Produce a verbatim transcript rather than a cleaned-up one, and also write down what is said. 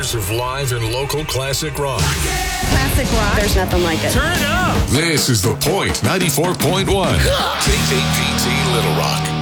hours of live and local classic rock. Classic rock. There's nothing like it. Turn it up. This is The Point ninety-four point one. K K P T Little Rock.